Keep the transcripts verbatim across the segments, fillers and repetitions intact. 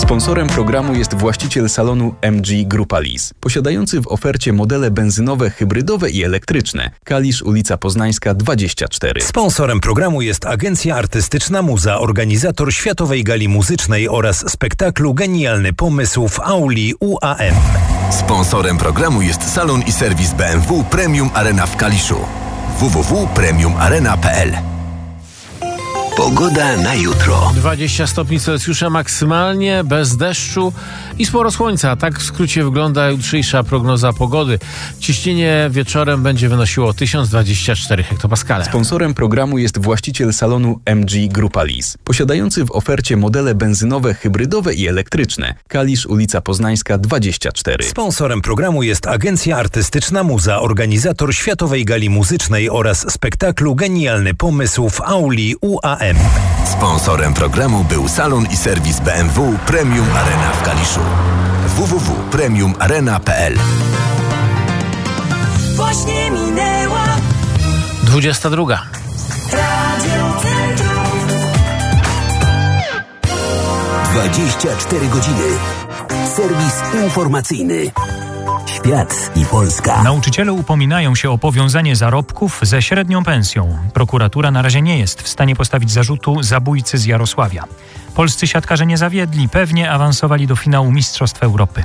Sponsorem programu jest właściciel salonu M G Grupa Lease, posiadający w ofercie modele benzynowe, hybrydowe i elektryczne. Kalisz, ulica Poznańska dwadzieścia cztery. Sponsorem programu jest Agencja Artystyczna Muza, organizator Światowej Gali Muzycznej oraz spektaklu Genialny Pomysł w auli U A M. Sponsorem programu jest salon i serwis B M W Premium Arena w Kaliszu. w w w kropka premium arena kropka p l. Pogoda na jutro. dwadzieścia stopni Celsjusza maksymalnie, bez deszczu i sporo słońca. Tak w skrócie wygląda jutrzejsza prognoza pogody. Ciśnienie wieczorem będzie wynosiło tysiąc dwadzieścia cztery hektopaskale. Sponsorem programu jest właściciel salonu M G Grupa Lease, posiadający w ofercie modele benzynowe, hybrydowe i elektryczne. Kalisz, ulica Poznańska dwadzieścia cztery. Sponsorem programu jest Agencja Artystyczna Muza, organizator Światowej Gali Muzycznej oraz spektaklu Genialny Pomysł w auli U A M. Sponsorem programu był salon i serwis B M W Premium Arena w Kaliszu. w w w kropka premium arena kropka p l. Właśnie minęła dwudziesta druga. Radio Centrum. dwadzieścia cztery godziny. Serwis informacyjny. Świat i Polska. Nauczyciele upominają się o powiązanie zarobków ze średnią pensją. Prokuratura na razie nie jest w stanie postawić zarzutu zabójcy z Jarosławia. Polscy siatkarze nie zawiedli, pewnie awansowali do finału Mistrzostw Europy.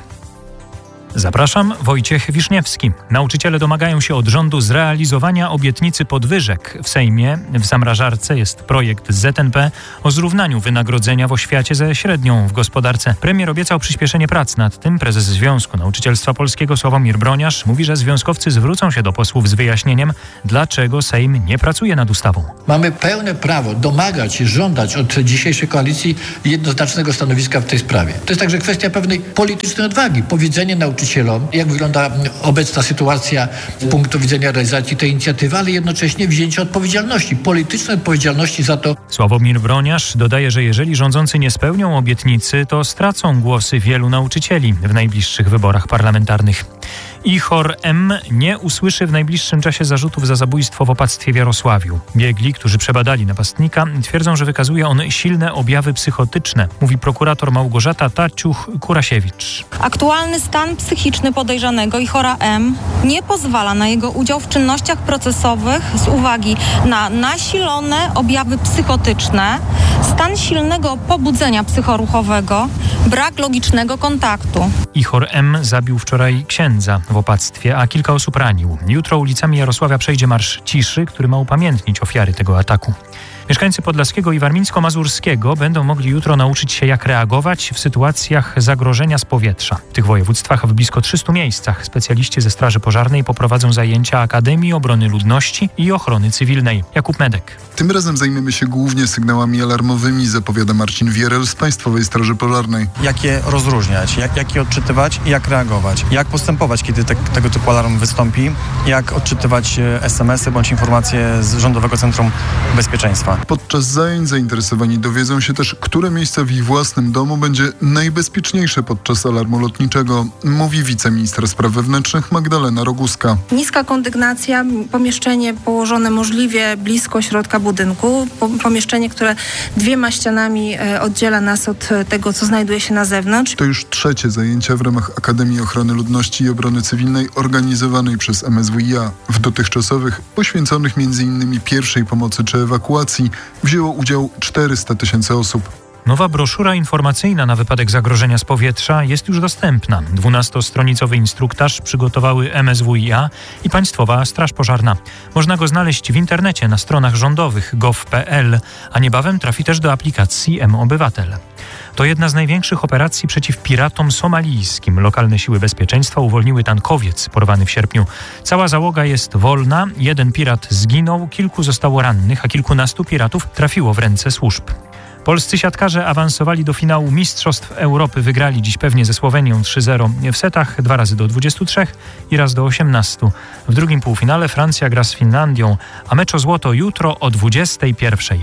Zapraszam, Wojciech Wiszniewski. Nauczyciele domagają się od rządu zrealizowania obietnicy podwyżek. W Sejmie w zamrażarce jest projekt Z N P o zrównaniu wynagrodzenia w oświacie ze średnią w gospodarce. Premier obiecał przyspieszenie prac nad tym. Prezes Związku Nauczycielstwa Polskiego Sławomir Broniarz mówi, że związkowcy zwrócą się do posłów z wyjaśnieniem, dlaczego Sejm nie pracuje nad ustawą. Mamy pełne prawo domagać i żądać od dzisiejszej koalicji jednoznacznego stanowiska w tej sprawie. To jest także kwestia pewnej politycznej odwagi. Powiedzenie nauczycielom, jak wygląda obecna sytuacja z punktu widzenia realizacji tej inicjatywy, ale jednocześnie wzięcie odpowiedzialności, politycznej odpowiedzialności za to. Sławomir Broniarz dodaje, że jeżeli rządzący nie spełnią obietnicy, to stracą głosy wielu nauczycieli w najbliższych wyborach parlamentarnych. Ichor M. nie usłyszy w najbliższym czasie zarzutów za zabójstwo w opactwie w Jarosławiu. Biegli, którzy przebadali napastnika, twierdzą, że wykazuje on silne objawy psychotyczne, mówi prokurator Małgorzata Taciuch-Kurasiewicz. Aktualny stan psychiczny podejrzanego Ichora M. nie pozwala na jego udział w czynnościach procesowych z uwagi na nasilone objawy psychotyczne, stan silnego pobudzenia psychoruchowego, brak logicznego kontaktu. Ichor M. zabił wczoraj księdza w opactwie, a kilka osób ranił. Jutro ulicami Jarosławia przejdzie Marsz Ciszy, który ma upamiętnić ofiary tego ataku. Mieszkańcy Podlaskiego i Warmińsko-Mazurskiego będą mogli jutro nauczyć się, jak reagować w sytuacjach zagrożenia z powietrza. W tych województwach w blisko trzystu miejscach specjaliści ze Straży Pożarnej poprowadzą zajęcia Akademii Obrony Ludności i Ochrony Cywilnej. Jakub Medek. Tym razem zajmiemy się głównie sygnałami alarmowymi, zapowiada Marcin Wierel z Państwowej Straży Pożarnej. Jak je rozróżniać, jak, jak je odczytywać i jak reagować. Jak postępować, kiedy te, tego typu alarm wystąpi, jak odczytywać es em esy bądź informacje z Rządowego Centrum Bezpieczeństwa. Podczas zajęć zainteresowani dowiedzą się też, które miejsce w ich własnym domu będzie najbezpieczniejsze podczas alarmu lotniczego, mówi wiceminister spraw wewnętrznych Magdalena Roguska. Niska kondygnacja, pomieszczenie położone możliwie blisko środka budynku, pomieszczenie, które dwiema ścianami oddziela nas od tego, co znajduje się na zewnątrz. To już trzecie zajęcia w ramach Akademii Ochrony Ludności i Obrony Cywilnej organizowanej przez M S W i A. W dotychczasowych, poświęconych między innymi pierwszej pomocy czy ewakuacji, wzięło udział czterysta tysięcy osób. Nowa broszura informacyjna na wypadek zagrożenia z powietrza jest już dostępna. Dwunastostronicowy instruktaż przygotowały M S W i A i Państwowa Straż Pożarna. Można go znaleźć w internecie na stronach rządowych gov kropka p l, a niebawem trafi też do aplikacji M-Obywatel. To jedna z największych operacji przeciw piratom somalijskim. Lokalne siły bezpieczeństwa uwolniły tankowiec porwany w sierpniu. Cała załoga jest wolna, jeden pirat zginął, kilku zostało rannych, a kilkunastu piratów trafiło w ręce służb. Polscy siatkarze awansowali do finału Mistrzostw Europy. Wygrali dziś pewnie ze Słowenią trzy zero w setach, dwa razy do dwudziestu trzech i raz do osiemnastu. W drugim półfinale Francja gra z Finlandią, a mecz o złoto jutro o dwudziestej pierwszej.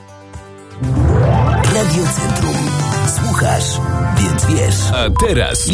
Radio Centrum. Słuchasz, więc wiesz. A teraz